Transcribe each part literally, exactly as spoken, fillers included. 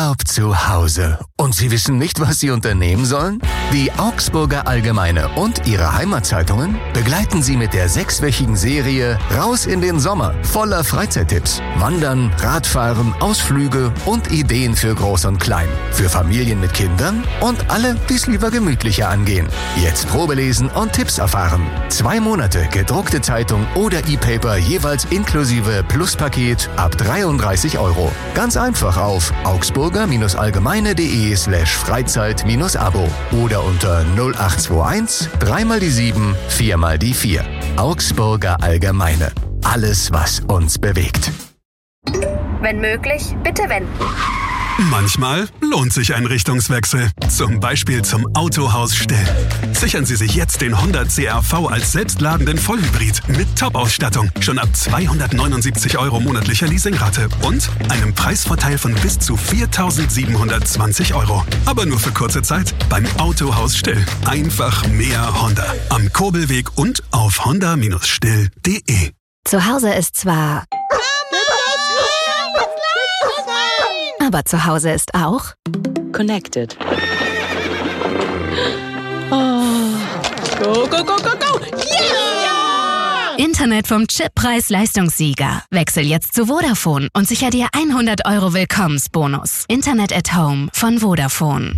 Urlaub zu Hause. Und Sie wissen nicht, was Sie unternehmen sollen? Die Augsburger Allgemeine und ihre Heimatzeitungen begleiten Sie mit der sechswöchigen Serie Raus in den Sommer voller Freizeittipps. Wandern, Radfahren, Ausflüge und Ideen für Groß und Klein. Für Familien mit Kindern und alle, die es lieber gemütlicher angehen. Jetzt Probelesen und Tipps erfahren. Zwei Monate gedruckte Zeitung oder E-Paper jeweils inklusive Pluspaket ab dreiunddreißig Euro. Ganz einfach auf augsburger-allgemeine.de slash Freizeit-Abo oder unter null acht zwei eins drei mal die sieben, vier mal die vier. Augsburger Allgemeine. Alles, was uns bewegt. Wenn möglich, bitte wenden. Manchmal lohnt sich ein Richtungswechsel. Zum Beispiel zum Autohaus Still. Sichern Sie sich jetzt den Honda C R V als selbstladenden Vollhybrid mit Top-Ausstattung. Schon ab zweihundertneunundsiebzig Euro monatlicher Leasingrate und einem Preisvorteil von bis zu viertausendsiebenhundertzwanzig Euro. Aber nur für kurze Zeit beim Autohaus Still. Einfach mehr Honda. Am Kurbelweg und auf honda still punkt de. Zu Hause ist zwar... Aber zu Hause ist auch Connected. Oh. Go, go, go, go, go! Yeah! Internet vom Chip Preis-Leistungssieger. Wechsel jetzt zu Vodafone und sicher dir hundert Euro Willkommensbonus. Internet at Home von Vodafone.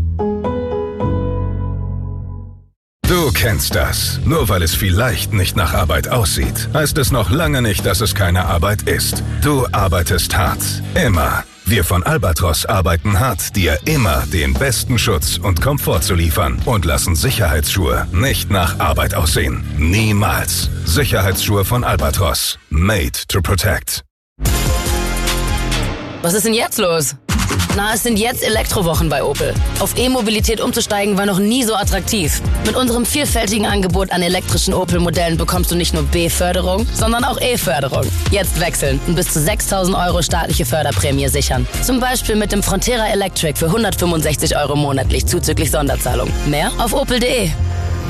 Du kennst das. Nur weil es vielleicht nicht nach Arbeit aussieht, heißt es noch lange nicht, dass es keine Arbeit ist. Du arbeitest hart. Immer. Wir von Albatros arbeiten hart, dir immer den besten Schutz und Komfort zu liefern und lassen Sicherheitsschuhe nicht nach Arbeit aussehen. Niemals. Sicherheitsschuhe von Albatros. Made to protect. Was ist denn jetzt los? Na, es sind jetzt Elektrowochen bei Opel. Auf E-Mobilität umzusteigen war noch nie so attraktiv. Mit unserem vielfältigen Angebot an elektrischen Opel-Modellen bekommst du nicht nur B-Förderung, sondern auch E-Förderung. Jetzt wechseln und bis zu sechstausend Euro staatliche Förderprämie sichern. Zum Beispiel mit dem Frontera Electric für hundertfünfundsechzig Euro monatlich zuzüglich Sonderzahlung. Mehr auf opel punkt de.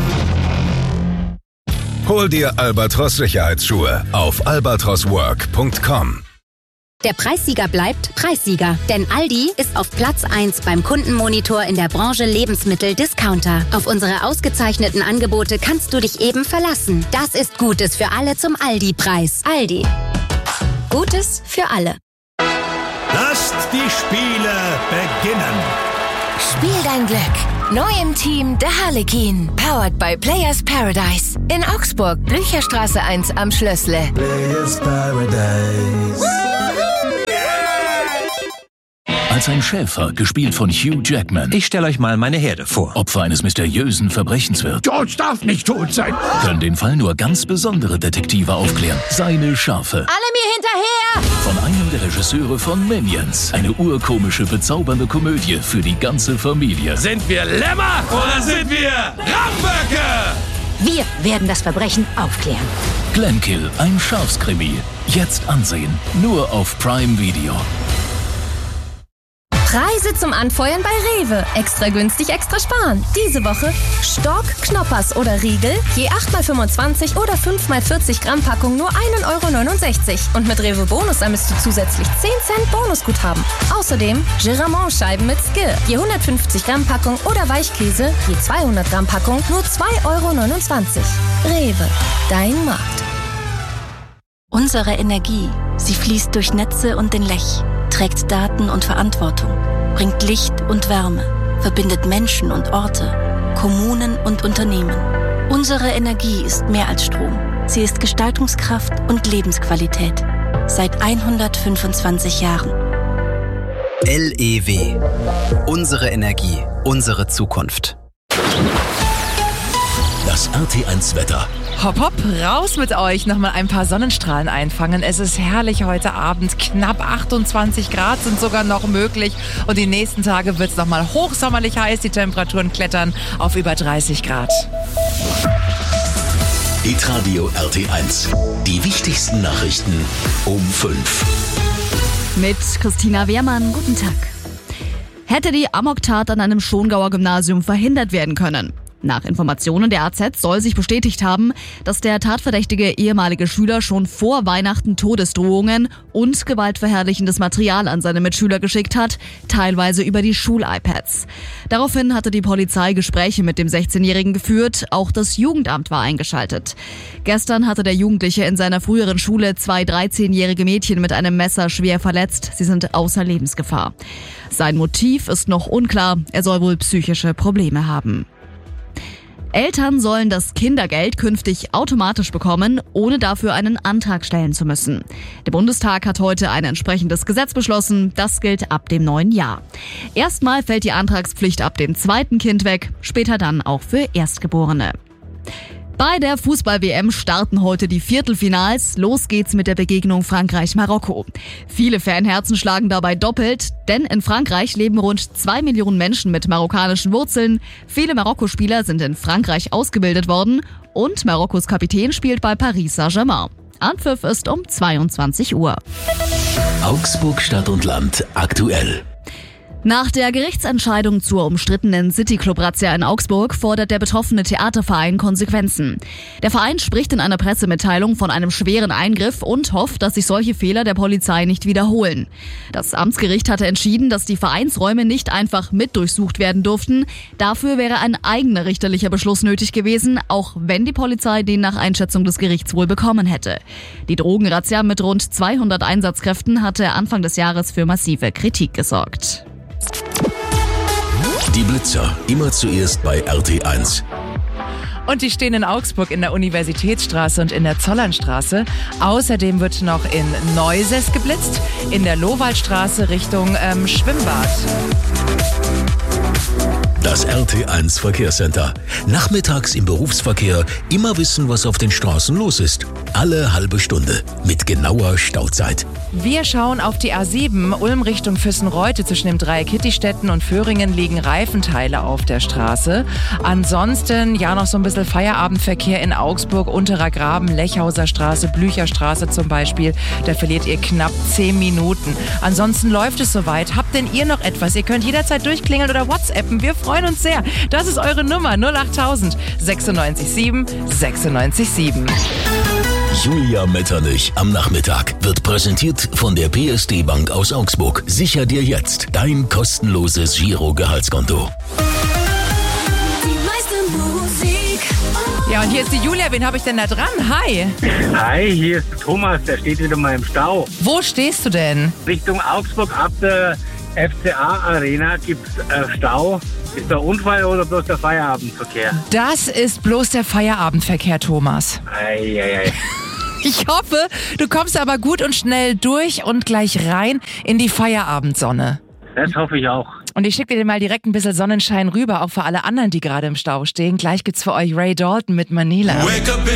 Hol dir Albatros Sicherheitsschuhe auf albatros work punkt com. Der Preissieger bleibt Preissieger, denn Aldi ist auf Platz eins beim Kundenmonitor in der Branche Lebensmittel-Discounter. Auf unsere ausgezeichneten Angebote kannst du dich eben verlassen. Das ist Gutes für alle zum Aldi-Preis. Aldi. Gutes für alle. Lasst die Spiele beginnen. Spiel dein Glück. Neu im Team der Harlekin. Powered by Players Paradise. In Augsburg, Blücherstraße eins am Schlössle. Players Paradise. Als ein Schäfer, gespielt von Hugh Jackman. Ich stelle euch mal meine Herde vor. Opfer eines mysteriösen Verbrechens wird. George darf nicht tot sein. Können den Fall nur ganz besondere Detektive aufklären. Seine Schafe. Alle mir hinterher! Von einem der Regisseure von Minions. Eine urkomische, bezaubernde Komödie für die ganze Familie. Sind wir Lämmer oder sind wir Ramböcke? Wir werden das Verbrechen aufklären. Glenkill, ein Schafskrimi. Jetzt ansehen. Nur auf Prime Video. Preise zum Anfeuern bei Rewe. Extra günstig, extra sparen. Diese Woche Stork, Knoppers oder Riegel. Je acht mal fünfundzwanzig oder fünf mal vierzig Gramm Packung nur ein Euro neunundsechzig. Und mit Rewe Bonus sammelst du zusätzlich zehn Cent Bonusguthaben. Außerdem Giramont-Scheiben mit Skill. Je hundertfünfzig Gramm Packung oder Weichkäse. Je zweihundert Gramm Packung nur zwei Euro neunundzwanzig. Rewe, dein Markt. Unsere Energie, sie fließt durch Netze und den Lech, trägt Daten und Verantwortung, bringt Licht und Wärme, verbindet Menschen und Orte, Kommunen und Unternehmen. Unsere Energie ist mehr als Strom. Sie ist Gestaltungskraft und Lebensqualität. Seit hundertfünfundzwanzig Jahren. L E W. Unsere Energie, unsere Zukunft. Das R T eins Wetter. Hopp, hopp, raus mit euch. Nochmal ein paar Sonnenstrahlen einfangen. Es ist herrlich heute Abend. Knapp achtundzwanzig Grad sind sogar noch möglich. Und die nächsten Tage wird es nochmal hochsommerlich heiß. Die Temperaturen klettern auf über dreißig Grad. Hitradio R T eins. Die wichtigsten Nachrichten um fünf. Mit Christina Wehrmann. Guten Tag. Hätte die Amoktat an einem Schongauer Gymnasium verhindert werden können? Nach Informationen der A Z soll sich bestätigt haben, dass der tatverdächtige ehemalige Schüler schon vor Weihnachten Todesdrohungen und gewaltverherrlichendes Material an seine Mitschüler geschickt hat, teilweise über die Schul-iPads. Daraufhin hatte die Polizei Gespräche mit dem sechzehnjährigen geführt, auch das Jugendamt war eingeschaltet. Gestern hatte der Jugendliche in seiner früheren Schule zwei dreizehnjährige Mädchen mit einem Messer schwer verletzt. Sie sind außer Lebensgefahr. Sein Motiv ist noch unklar, er soll wohl psychische Probleme haben. Eltern sollen das Kindergeld künftig automatisch bekommen, ohne dafür einen Antrag stellen zu müssen. Der Bundestag hat heute ein entsprechendes Gesetz beschlossen. Das gilt ab dem neuen Jahr. Erstmal fällt die Antragspflicht ab dem zweiten Kind weg, später dann auch für Erstgeborene. Bei der Fußball-W M starten heute die Viertelfinals. Los geht's mit der Begegnung Frankreich-Marokko. Viele Fanherzen schlagen dabei doppelt, denn in Frankreich leben rund zwei Millionen Menschen mit marokkanischen Wurzeln. Viele Marokko-Spieler sind in Frankreich ausgebildet worden und Marokkos Kapitän spielt bei Paris Saint-Germain. Anpfiff ist um zweiundzwanzig Uhr. Augsburg Stadt und Land aktuell. Nach der Gerichtsentscheidung zur umstrittenen City-Club-Razzia in Augsburg fordert der betroffene Theaterverein Konsequenzen. Der Verein spricht in einer Pressemitteilung von einem schweren Eingriff und hofft, dass sich solche Fehler der Polizei nicht wiederholen. Das Amtsgericht hatte entschieden, dass die Vereinsräume nicht einfach mit durchsucht werden durften. Dafür wäre ein eigener richterlicher Beschluss nötig gewesen, auch wenn die Polizei den nach Einschätzung des Gerichts wohl bekommen hätte. Die Drogenrazzia mit rund zweihundert Einsatzkräften hatte Anfang des Jahres für massive Kritik gesorgt. Die Blitzer, immer zuerst bei R T eins. Und die stehen in Augsburg in der Universitätsstraße und in der Zollernstraße. Außerdem wird noch in Neuses geblitzt, in der Lohwaldstraße Richtung ähm, Schwimmbad. Das R T eins Verkehrscenter. Nachmittags im Berufsverkehr immer wissen, was auf den Straßen los ist. Alle halbe Stunde mit genauer Stauzeit. Wir schauen auf die A sieben, Ulm Richtung Füssenreute. Zwischen dem Dreieck Hittistetten und Föhringen liegen Reifenteile auf der Straße. Ansonsten ja noch so ein bisschen Feierabendverkehr in Augsburg, Unterer Graben, Lechhauser Straße, Blücherstraße zum Beispiel. Da verliert ihr knapp zehn Minuten. Ansonsten läuft es soweit. Habt denn ihr noch etwas? Ihr könnt jederzeit durchklingeln oder WhatsAppen. Wir freuen uns sehr. Das ist eure Nummer null achttausend sechsundneunzig sieben sechsundneunzig sieben. Julia Metternich am Nachmittag wird präsentiert von der P S D Bank aus Augsburg. Sicher dir jetzt dein kostenloses Giro-Gehaltskonto. Ja, und hier ist die Julia. Wen habe ich denn da dran? Hi. Hi, hier ist Thomas. Der steht wieder mal im Stau. Wo stehst du denn? Richtung Augsburg ab der F C A-Arena gibt es äh, Stau. Ist der Unfall oder bloß der Feierabendverkehr? Das ist bloß der Feierabendverkehr, Thomas. Ei, ei, ei. Ich hoffe, du kommst aber gut und schnell durch und gleich rein in die Feierabendsonne. Das hoffe ich auch. Und ich schicke dir mal direkt ein bisschen Sonnenschein rüber, auch für alle anderen, die gerade im Stau stehen. Gleich gibt's für euch Ray Dalton mit Manila. Wake up